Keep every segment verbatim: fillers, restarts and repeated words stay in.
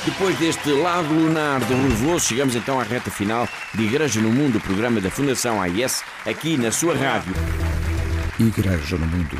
Depois deste lado lunar do Reveloso, chegamos então à reta final de Igreja no Mundo, o programa da Fundação A I S, aqui na sua rádio. Igreja no Mundo.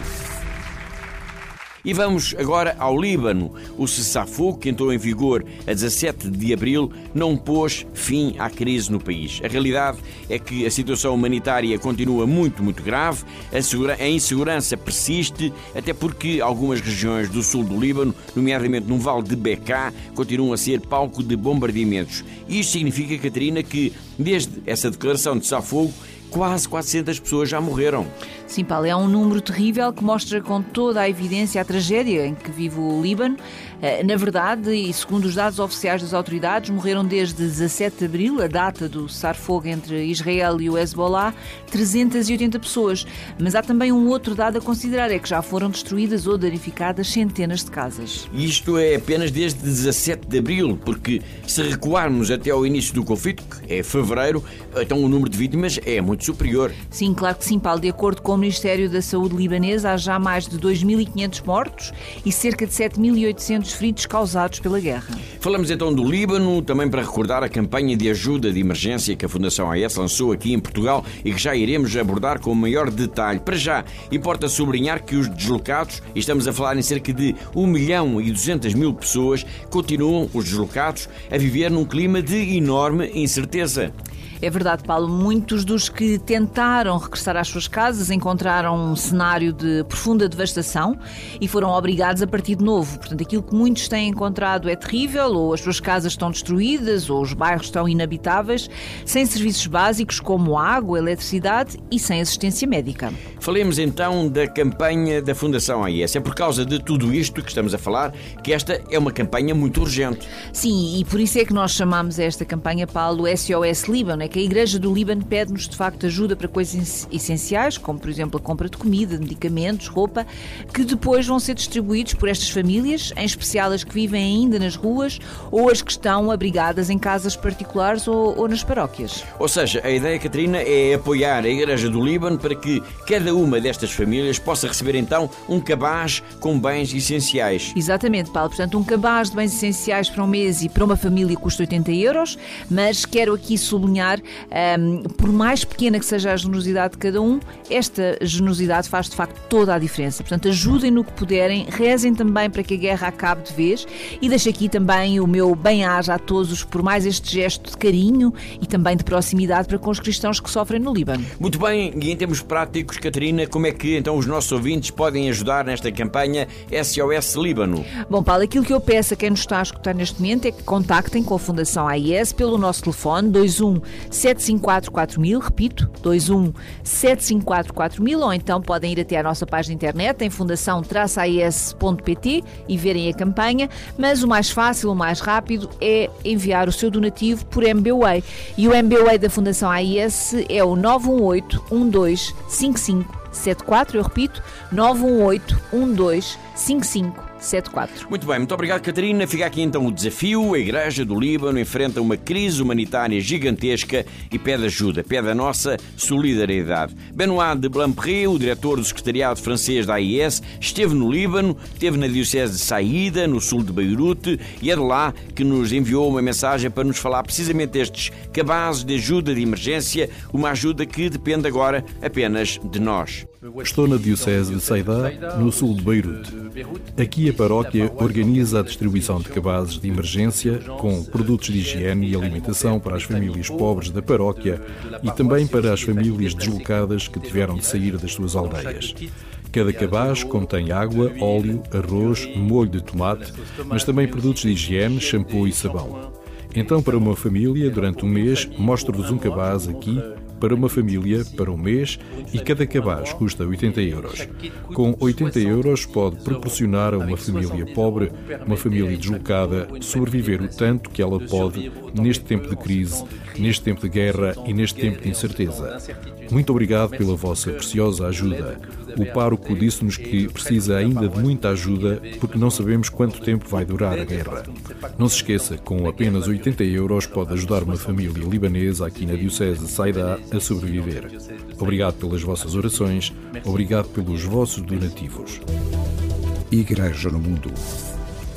E vamos agora ao Líbano. O cessar-fogo, que entrou em vigor a dezassete de abril, não pôs fim à crise no país. A realidade é que a situação humanitária continua muito, muito grave, a insegurança persiste, até porque algumas regiões do sul do Líbano, nomeadamente no Vale de Bekaa, continuam a ser palco de bombardeamentos. Isto significa, Catarina, que desde essa declaração de cessar-fogo, quase quatrocentas pessoas já morreram. Sim, Paulo, é um número terrível que mostra com toda a evidência a tragédia em que vive o Líbano. Na verdade, e segundo os dados oficiais das autoridades, morreram desde dezassete de abril, a data do cessar-fogo entre Israel e o Hezbollah, trezentas e oitenta pessoas. Mas há também um outro dado a considerar, é que já foram destruídas ou danificadas centenas de casas. E isto é apenas desde dezassete de abril, porque se recuarmos até ao início do conflito, que é fevereiro, então o número de vítimas é muito superior. Sim, claro que sim, Paulo. De acordo com o Ministério da Saúde libanês, há já mais de dois mil e quinhentos mortos e cerca de sete mil e oitocentos feridos causados pela guerra. Falamos então do Líbano, também para recordar a campanha de ajuda de emergência que a Fundação A I S lançou aqui em Portugal e que já iremos abordar com maior detalhe. Para já, importa sublinhar que os deslocados, e estamos a falar em cerca de um milhão e duzentas mil pessoas, continuam, os deslocados, a viver num clima de enorme incerteza. É verdade, Paulo. Muitos dos que tentaram regressar às suas casas encontraram um cenário de profunda devastação e foram obrigados a partir de novo. Portanto, aquilo que muitos têm encontrado é terrível, ou as suas casas estão destruídas, ou os bairros estão inabitáveis, sem serviços básicos como água, eletricidade e sem assistência médica. Falemos então da campanha da Fundação A I S. É por causa de tudo isto que estamos a falar que esta é uma campanha muito urgente. Sim, e por isso é que nós chamamos esta campanha, Paulo, S O S Líbano. É que a Igreja do Líbano pede-nos, de facto, ajuda para coisas essenciais, como, por exemplo, a compra de comida, de medicamentos, roupa, que depois vão ser distribuídos por estas famílias, em especial as que vivem ainda nas ruas ou as que estão abrigadas em casas particulares ou, ou nas paróquias. Ou seja, a ideia, Catarina, é apoiar a Igreja do Líbano para que cada uma destas famílias possa receber, então, um cabaz com bens essenciais. Exatamente, Paulo. Portanto, um cabaz de bens essenciais para um mês e para uma família custa oitenta euros, mas quero aqui sublinhar Um, por mais pequena que seja a generosidade de cada um, esta generosidade faz de facto toda a diferença. Portanto, ajudem no que puderem, rezem também para que a guerra acabe de vez e deixo aqui também o meu bem-aja a todos por mais este gesto de carinho e também de proximidade para com os cristãos que sofrem no Líbano. Muito bem, e em termos práticos, Catarina, como é que então os nossos ouvintes podem ajudar nesta campanha S O S Líbano? Bom, Paulo, aquilo que eu peço a quem nos está a escutar neste momento é que contactem com a Fundação A I S pelo nosso telefone dois um sete cinco quatro quatro mil, repito, dois um sete cinco quatro quatro mil, ou então podem ir até à nossa página de internet em fundação traço a i s ponto p t e verem a campanha, mas o mais fácil, o mais rápido é enviar o seu donativo por M B W A Y. E o M B W A Y da Fundação A I S é o nove um oito um dois cinco cinco sete quatro, eu repito, nove um oito um dois cinco cinco sete quatro. Muito bem, muito obrigado, Catarina. Fica aqui então o desafio. A Igreja do Líbano enfrenta uma crise humanitária gigantesca e pede ajuda, pede a nossa solidariedade. Benoît de Blampré, o diretor do secretariado francês da A I S, esteve no Líbano, esteve na diocese de Saída, no sul de Beirute, e é de lá que nos enviou uma mensagem para nos falar precisamente destes cabazes de ajuda de emergência, uma ajuda que depende agora apenas de nós. Estou na diocese de Saïda, no sul de Beirute. Aqui a paróquia organiza a distribuição de cabazes de emergência com produtos de higiene e alimentação para as famílias pobres da paróquia e também para as famílias deslocadas que tiveram de sair das suas aldeias. Cada cabaz contém água, óleo, arroz, molho de tomate, mas também produtos de higiene, shampoo e sabão. Então, para uma família, durante um mês, mostro-vos um cabaz aqui, para uma família, para um mês, e cada cabaz custa oitenta euros. Com oitenta euros pode proporcionar a uma família pobre, uma família deslocada, sobreviver o tanto que ela pode neste tempo de crise, neste tempo de guerra e neste tempo de incerteza. Muito obrigado pela vossa preciosa ajuda. O pároco disse-nos que precisa ainda de muita ajuda porque não sabemos quanto tempo vai durar a guerra. Não se esqueça, com apenas oitenta euros pode ajudar uma família libanesa aqui na diocese de Saïda a sobreviver. Obrigado pelas vossas orações, obrigado pelos vossos donativos. Igreja no Mundo.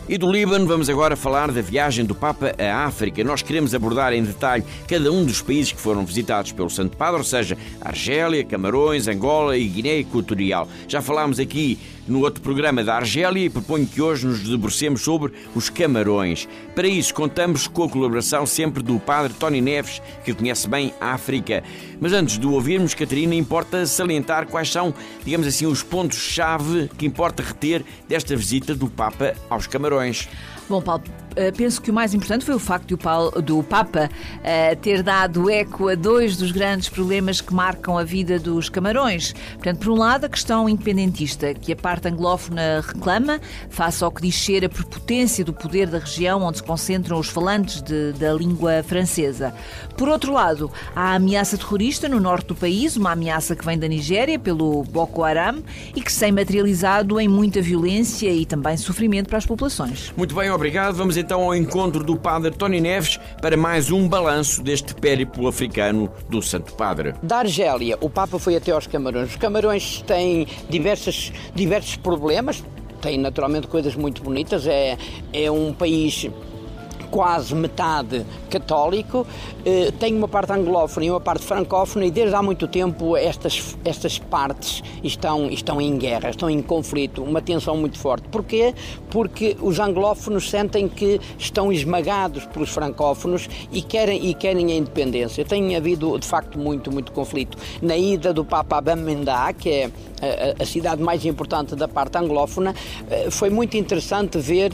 E do Líbano vamos agora falar da viagem do Papa à África. Nós queremos abordar em detalhe cada um dos países que foram visitados pelo Santo Padre, ou seja, Argélia, Camarões, Angola e Guiné Equatorial. Já falámos aqui no outro programa da Argélia e proponho que hoje nos debrucemos sobre os Camarões. Para isso contamos com a colaboração sempre do Padre Tony Neves, que conhece bem a África. Mas antes de o ouvirmos, Catarina, importa salientar quais são, digamos assim, os pontos-chave que importa reter desta visita do Papa aos Camarões. Bom, Paulo, penso que o mais importante foi o facto do, Paulo, do Papa uh, ter dado eco a dois dos grandes problemas que marcam a vida dos Camarões. Portanto, por um lado, a questão independentista, que a parte anglófona reclama, face ao que diz ser a prepotência do poder da região onde se concentram os falantes de, da língua francesa. Por outro lado, há a ameaça terrorista no norte do país, uma ameaça que vem da Nigéria pelo Boko Haram e que se tem materializado em muita violência e também sofrimento para as populações. Muito bem, obrigado. Vamos então ao encontro do Padre Tony Neves para mais um balanço deste périplo africano do Santo Padre. Da Argélia, o Papa foi até aos Camarões. Os Camarões têm diversas, diversos problemas, têm naturalmente coisas muito bonitas. É, é um país quase metade católico, eh, tem uma parte anglófona e uma parte francófona e desde há muito tempo estas, estas partes estão, estão em guerra, estão em conflito, uma tensão muito forte. Porquê? Porque os anglófonos sentem que estão esmagados pelos francófonos e querem, e querem a independência. Tem havido de facto muito, muito conflito. Na ida do Papa a Bamenda, que é a, a cidade mais importante da parte anglófona, eh, foi muito interessante ver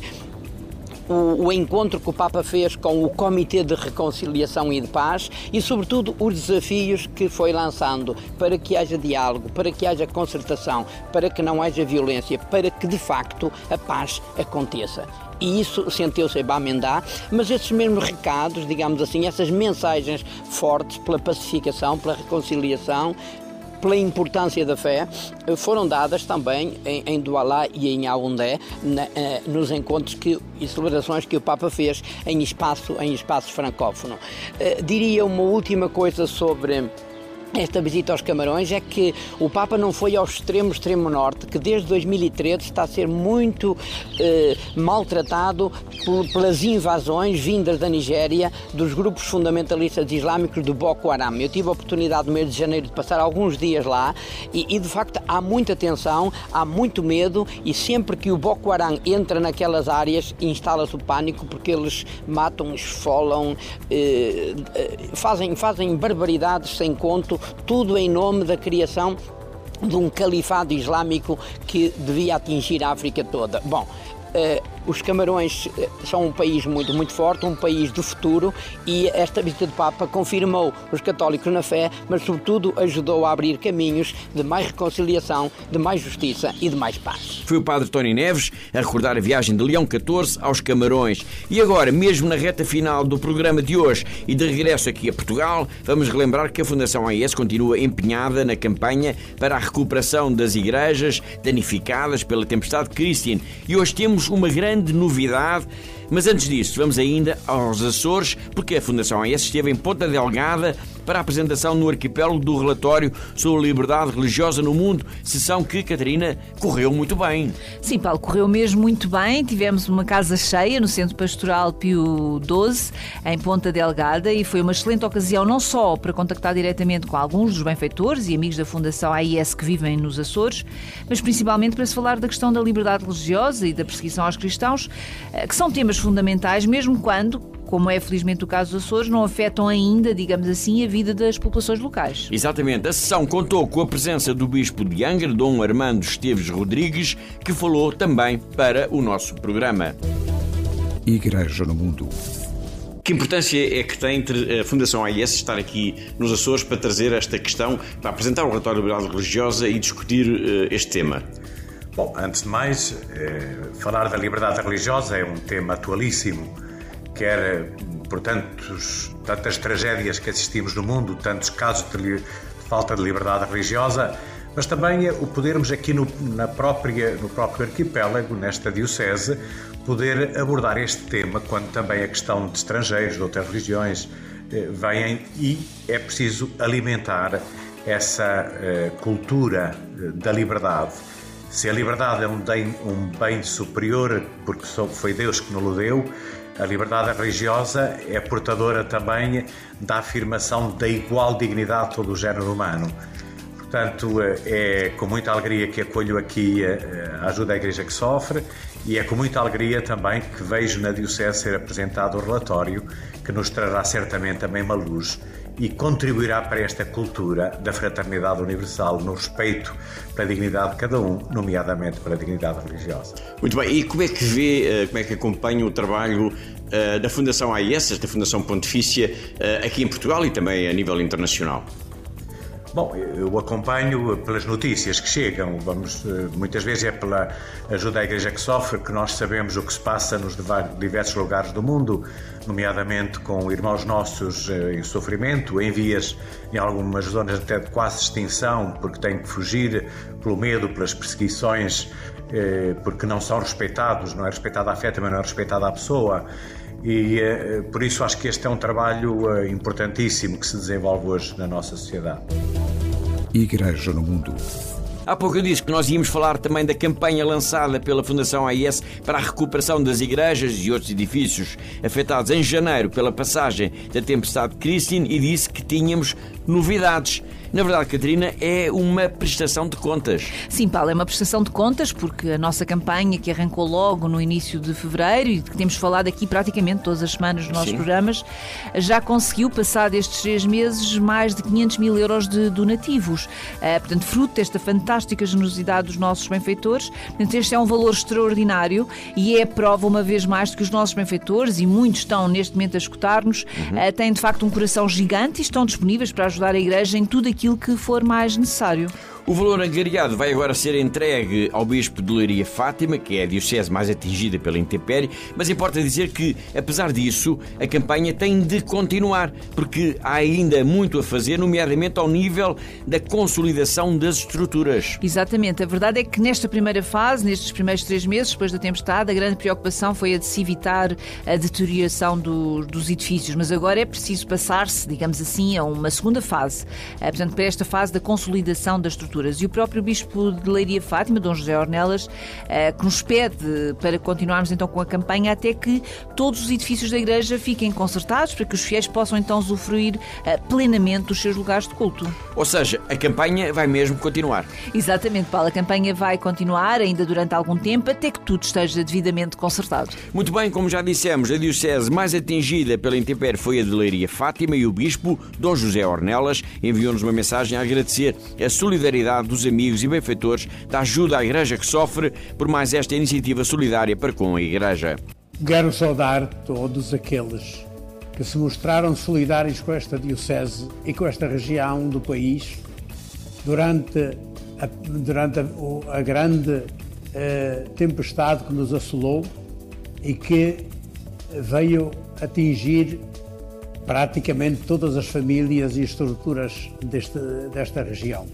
O, o encontro que o Papa fez com o Comitê de Reconciliação e de Paz e, sobretudo, os desafios que foi lançando para que haja diálogo, para que haja concertação, para que não haja violência, para que, de facto, a paz aconteça. E isso sentiu-se em Bamenda, mas esses mesmos recados, digamos assim, essas mensagens fortes pela pacificação, pela reconciliação, pela importância da fé, foram dadas também em, em Douala e em Yaoundé, na, eh, nos encontros que, e celebrações que o Papa fez em espaço, em espaço francófono. Eh, diria uma última coisa sobre esta visita aos Camarões, é que o Papa não foi ao extremo, extremo norte, que desde dois mil e treze está a ser muito eh, maltratado por, pelas invasões vindas da Nigéria dos grupos fundamentalistas islâmicos do Boko Haram. Eu tive a oportunidade no mês de janeiro de passar alguns dias lá e, e de facto há muita tensão, há muito medo e sempre que o Boko Haram entra naquelas áreas instala-se o pânico porque eles matam, esfolam, eh, fazem, fazem barbaridades sem conto, tudo em nome da criação de um califado islâmico que devia atingir a África toda. Bom, uh, os Camarões são um país muito, muito forte, um país do futuro e esta visita do Papa confirmou os católicos na fé, mas sobretudo ajudou a abrir caminhos de mais reconciliação, de mais justiça e de mais paz. Foi o Padre Tony Neves a recordar a viagem de Leão catorze aos Camarões. E agora, mesmo na reta final do programa de hoje e de regresso aqui a Portugal, vamos relembrar que a Fundação A I S continua empenhada na campanha para a recuperação das igrejas danificadas pela tempestade Christian. E hoje temos uma grande grande novidade, mas antes disso vamos ainda aos Açores, porque a Fundação A I S esteve em Ponta Delgada para a apresentação no arquipélago do relatório sobre a liberdade religiosa no mundo, sessão que, Catarina, correu muito bem. Sim, Paulo, correu mesmo muito bem. Tivemos uma casa cheia no Centro Pastoral Pio doze, em Ponta Delgada, e foi uma excelente ocasião não só para contactar diretamente com alguns dos benfeitores e amigos da Fundação A I S que vivem nos Açores, mas principalmente para se falar da questão da liberdade religiosa e da perseguição aos cristãos, que são temas fundamentais, mesmo quando, como é felizmente o caso dos Açores, não afetam ainda, digamos assim, a vida das populações locais. Exatamente. A sessão contou com a presença do Bispo de Angra, Dom Armando Esteves Rodrigues, que falou também para o nosso programa. Igreja no Mundo. Que importância é que tem a Fundação A I S estar aqui nos Açores para trazer esta questão, para apresentar o relatório de liberdade religiosa e discutir uh, este tema? Bom, antes de mais, eh, falar da liberdade religiosa é um tema atualíssimo. Quer por tantos, tantas tragédias que assistimos no mundo, tantos casos de, li, de falta de liberdade religiosa, mas também o podermos aqui no, na própria, no próprio arquipélago, nesta diocese, poder abordar este tema quando também a questão de estrangeiros, de outras religiões, eh, vêm e é preciso alimentar essa eh, cultura da liberdade. Se a liberdade é um bem, um bem superior, porque só foi Deus que nos deu, a liberdade religiosa é portadora também da afirmação da igual dignidade de todo o género humano. Portanto, é com muita alegria que acolho aqui a ajuda à Igreja que Sofre e é com muita alegria também que vejo na Diocese ser apresentado o relatório que nos trará certamente também uma luz e contribuirá para esta cultura da fraternidade universal no respeito para a dignidade de cada um, nomeadamente para a dignidade religiosa. Muito bem, e como é que vê, como é que acompanha o trabalho da Fundação A I S, da Fundação Pontifícia, aqui em Portugal e também a nível internacional? Bom, eu acompanho pelas notícias que chegam, vamos, muitas vezes é pela ajuda à Igreja que Sofre que nós sabemos o que se passa nos diversos lugares do mundo, nomeadamente com irmãos nossos em sofrimento, em vias, em algumas zonas até de quase extinção, porque têm que fugir pelo medo, pelas perseguições, porque não são respeitados, não é respeitada a fé, também não é respeitada a pessoa. E por isso acho que este é um trabalho importantíssimo que se desenvolve hoje na nossa sociedade. Igreja no Mundo. Há pouco eu disse que nós íamos falar também da campanha lançada pela Fundação A I S para a recuperação das igrejas e outros edifícios afetados em janeiro pela passagem da tempestade Christine e disse que tínhamos novidades. Na verdade, Catarina, é uma prestação de contas. Sim, Paulo, é uma prestação de contas porque a nossa campanha, que arrancou logo no início de fevereiro e que temos falado aqui praticamente todas as semanas nos nossos Sim. programas, já conseguiu, passado estes três meses, mais de quinhentos mil euros de donativos. Uh, portanto, fruto desta fantástica generosidade dos nossos benfeitores. Portanto, este é um valor extraordinário e é a prova, uma vez mais, de que os nossos benfeitores, e muitos estão neste momento a escutar-nos, uhum. uh, têm de facto um coração gigante e estão disponíveis para ajudar a Igreja em tudo aquilo que for mais necessário. O valor angariado vai agora ser entregue ao Bispo de Leiria Fátima, que é a diocese mais atingida pela intempérie, mas importa dizer que, apesar disso, a campanha tem de continuar, porque há ainda muito a fazer, nomeadamente ao nível da consolidação das estruturas. Exatamente. A verdade é que nesta primeira fase, nestes primeiros três meses, depois da tempestade, a grande preocupação foi a de se evitar a deterioração do, dos edifícios, mas agora é preciso passar-se, digamos assim, a uma segunda fase. Portanto, para esta fase da consolidação das estruturas. E o próprio Bispo de Leiria Fátima, Dom José Ornelas, que nos pede para continuarmos então com a campanha até que todos os edifícios da Igreja fiquem consertados, para que os fiéis possam então usufruir plenamente dos seus lugares de culto. Ou seja, a campanha vai mesmo continuar. Exatamente, Paulo. A campanha vai continuar ainda durante algum tempo, até que tudo esteja devidamente consertado. Muito bem, como já dissemos, a diocese mais atingida pela intempérie foi a de Leiria Fátima e o Bispo, Dom José Ornelas, enviou-nos uma mensagem a agradecer a solidariedade dos amigos e benfeitores da ajuda à Igreja que Sofre por mais esta iniciativa solidária para com a Igreja. Quero saudar todos aqueles que se mostraram solidários com esta diocese e com esta região do país durante a, durante a, a grande eh, tempestade que nos assolou e que veio atingir praticamente todas as famílias e estruturas deste, desta região.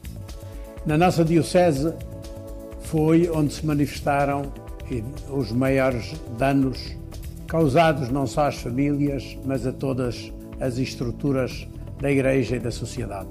Na nossa diocese foi onde se manifestaram os maiores danos causados não só às famílias, mas a todas as estruturas da Igreja e da sociedade.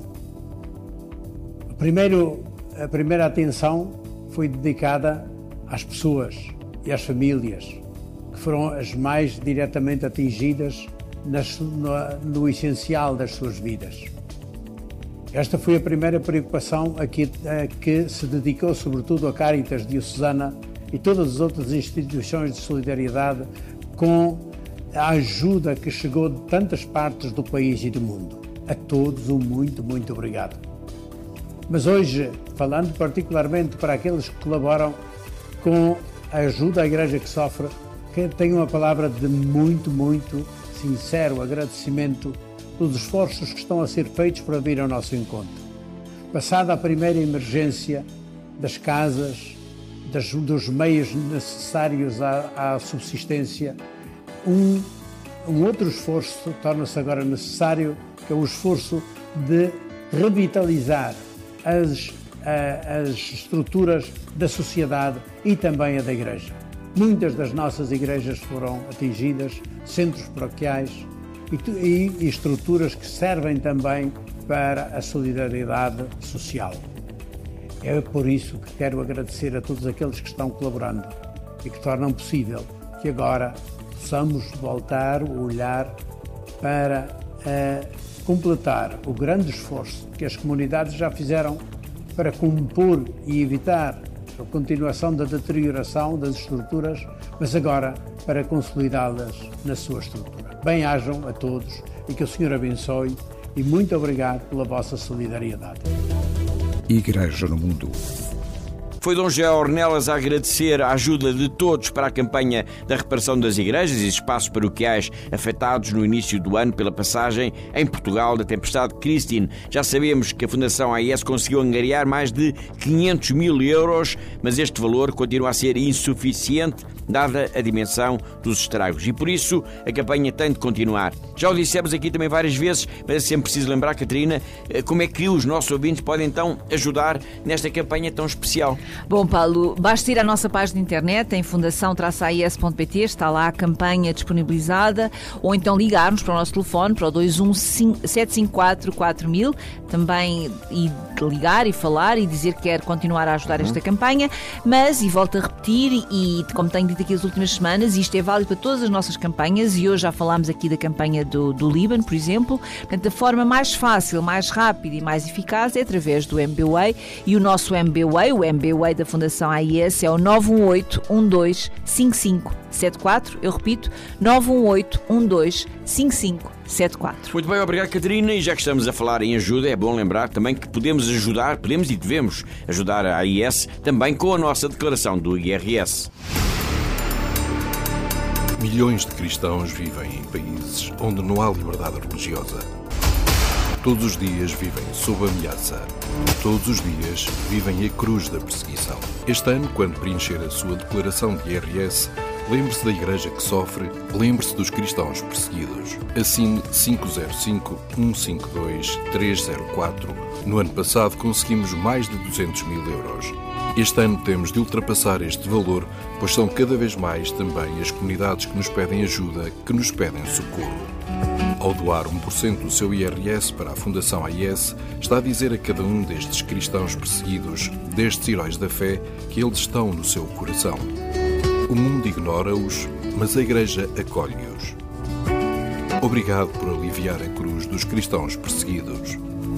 Primeiro, a primeira atenção foi dedicada às pessoas e às famílias, que foram as mais diretamente atingidas nas, no, no essencial das suas vidas. Esta foi a primeira preocupação a que, a que se dedicou sobretudo a Cáritas Diocesana e todas as outras instituições de solidariedade com a ajuda que chegou de tantas partes do país e do mundo. A todos um muito, muito obrigado. Mas hoje, falando particularmente para aqueles que colaboram com a ajuda à Igreja que Sofre, que tenho uma palavra de muito, muito sincero agradecimento pelos esforços que estão a ser feitos para vir ao nosso encontro. Passada a primeira emergência das casas, das, dos meios necessários à, à subsistência, um, um outro esforço torna-se agora necessário, que é o esforço de revitalizar as, a, as estruturas da sociedade e também a da Igreja. Muitas das nossas igrejas foram atingidas, centros paroquiais, E, e estruturas que servem também para a solidariedade social. É por isso que quero agradecer a todos aqueles que estão colaborando e que tornam possível que agora possamos voltar o olhar para uh, completar o grande esforço que as comunidades já fizeram para compor e evitar a continuação da deterioração das estruturas, mas agora para consolidá-las na sua estrutura. Bem-ajam a todos e que o Senhor abençoe e muito obrigado pela vossa solidariedade. Igreja no Mundo. Foi Dom José Ornelas a agradecer a ajuda de todos para a campanha da reparação das igrejas e espaços paroquiais afetados no início do ano pela passagem em Portugal da tempestade Christine. Já sabemos que a Fundação A I S conseguiu angariar mais de quinhentos mil euros, mas este valor continua a ser insuficiente dada a dimensão dos estragos e por isso a campanha tem de continuar. Já o dissemos aqui também várias vezes, mas é sempre preciso lembrar, Catarina, como é que os nossos ouvintes podem então ajudar nesta campanha tão especial. Bom, Paulo, basta ir à nossa página de internet em fundação traço a i s ponto p t, está lá a campanha disponibilizada, ou então ligarmos para o nosso telefone, para o dois um sete cinco quatro quatro mil, também e ligar e falar e dizer que quer continuar a ajudar esta campanha, mas, e volto a repetir, e como tenho dito aqui as últimas semanas, isto é válido para todas as nossas campanhas e hoje já falámos aqui da campanha do, do Líbano, por exemplo. Portanto, a forma mais fácil, mais rápida e mais eficaz é através do M B W A e o nosso M B W A, o M B W A da Fundação A I S é o nove um oito um dois cinco cinco sete quatro, eu repito, nove um oito um dois cinco cinco sete quatro. Muito bem, obrigado, Catarina, e já que estamos a falar em ajuda, é bom lembrar também que podemos ajudar, podemos e devemos ajudar a A I S também com a nossa declaração do I R S. Milhões de cristãos vivem em países onde não há liberdade religiosa. Todos os dias vivem sob ameaça. Todos os dias vivem a cruz da perseguição. Este ano, quando preencher a sua declaração de I R S, lembre-se da igreja que sofre, lembre-se dos cristãos perseguidos. Assine cinco zero cinco um cinco dois três zero quatro. No ano passado conseguimos mais de duzentos mil euros. Este ano temos de ultrapassar este valor, pois são cada vez mais também as comunidades que nos pedem ajuda, que nos pedem socorro. Ao doar um por cento do seu I R S para a Fundação A I S, está a dizer a cada um destes cristãos perseguidos, destes heróis da fé, que eles estão no seu coração. O mundo ignora-os, mas a Igreja acolhe-os. Obrigado por aliviar a cruz dos cristãos perseguidos.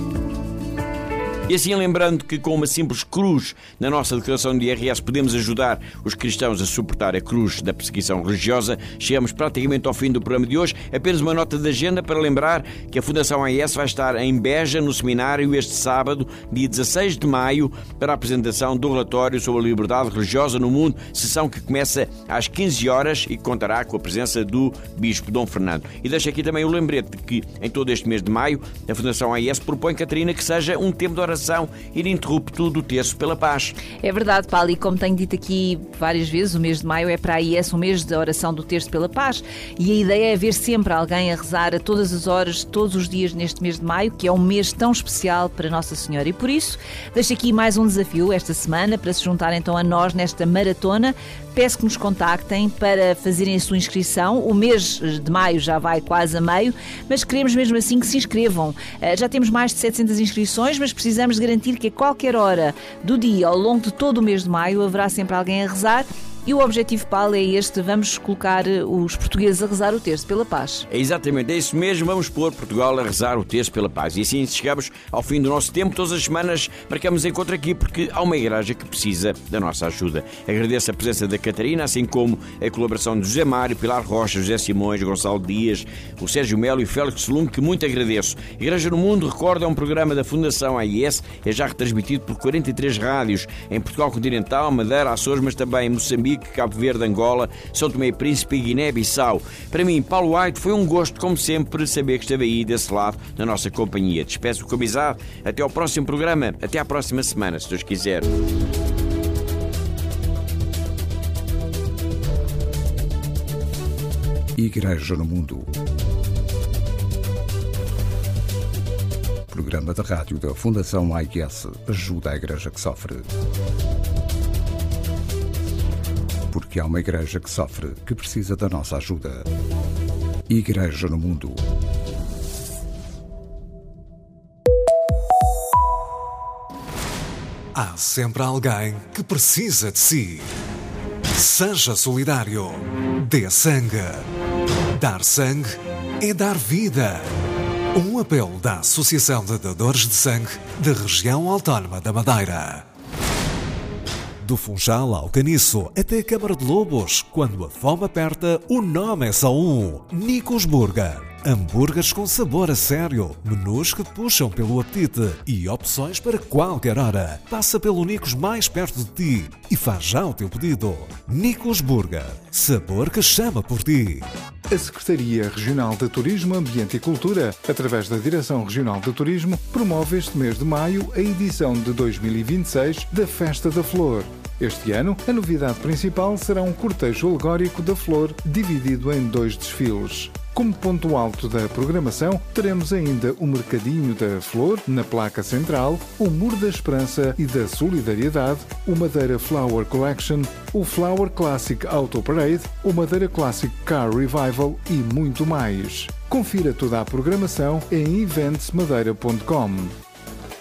E assim, lembrando que com uma simples cruz na nossa declaração de I R S podemos ajudar os cristãos a suportar a cruz da perseguição religiosa, chegamos praticamente ao fim do programa de hoje. Apenas uma nota de agenda para lembrar que a Fundação A I S vai estar em Beja, no seminário, este sábado, dia dezasseis de maio, para a apresentação do relatório sobre a liberdade religiosa no mundo, sessão que começa às quinze horas e que contará com a presença do Bispo Dom Fernando. E deixo aqui também o lembrete de que, em todo este mês de maio, a Fundação A I S propõe, Catarina, que seja um tempo de oração ininterrupto do Terço pela Paz. É verdade, Paulo, e como tenho dito aqui várias vezes, o mês de maio é para a A I S um mês de oração do Terço pela Paz e a ideia é ver sempre alguém a rezar a todas as horas, todos os dias neste mês de maio, que é um mês tão especial para Nossa Senhora. E por isso, deixo aqui mais um desafio esta semana para se juntar então a nós nesta maratona. Peço que nos contactem para fazerem a sua inscrição. O mês de maio já vai quase a meio, mas queremos mesmo assim que se inscrevam. Já temos mais de setecentas inscrições, mas precisamos de garantir que a qualquer hora do dia, ao longo de todo o mês de maio, haverá sempre alguém a rezar. E o objetivo, Paulo, é este: vamos colocar os portugueses a rezar o Terço pela Paz. É exatamente, é isso mesmo, vamos pôr Portugal a rezar o Terço pela Paz. E assim chegamos ao fim do nosso tempo. Todas as semanas marcamos encontro aqui porque há uma igreja que precisa da nossa ajuda. Agradeço a presença da Catarina, assim como a colaboração de José Mário, Pilar Rocha, José Simões, Gonçalo Dias, o Sérgio Melo e Félix Lung, que muito agradeço. Igreja no Mundo, recorda, é um programa da Fundação A I S, é já retransmitido por quarenta e três rádios em Portugal continental, Madeira, Açores, mas também em Moçambique, Cabo Verde, Angola, São Tomé e Príncipe e Guiné-Bissau. Para mim, Paulo White, foi um gosto, como sempre, saber que esteve aí desse lado na nossa companhia. Despeço com amizade. Até ao próximo programa. Até à próxima semana, se Deus quiser. Igreja no Mundo. Programa da rádio da Fundação A I S. Ajuda a igreja que sofre. Porque há uma igreja que sofre, que precisa da nossa ajuda. Igreja no Mundo. Há sempre alguém que precisa de si. Seja solidário. Dê sangue. Dar sangue é dar vida. Um apelo da Associação de Dadores de Sangue da Região Autónoma da Madeira. Do Funchal ao Caniço até a Câmara de Lobos, quando a fome aperta, o nome é só um: Nicos Burger. Hambúrgueres com sabor a sério, menus que te puxam pelo apetite e opções para qualquer hora. Passa pelo Nicos mais perto de ti e faz já o teu pedido. Nicos Burger, sabor que chama por ti. A Secretaria Regional de Turismo, Ambiente e Cultura, através da Direção Regional de Turismo, promove este mês de maio a edição de dois mil e vinte e seis da Festa da Flor. Este ano, a novidade principal será um cortejo alegórico da flor, dividido em dois desfiles. Como ponto alto da programação, teremos ainda o Mercadinho da Flor, na placa central, o Muro da Esperança e da Solidariedade, o Madeira Flower Collection, o Flower Classic Auto Parade, o Madeira Classic Car Revival e muito mais. Confira toda a programação em eventos madeira ponto com.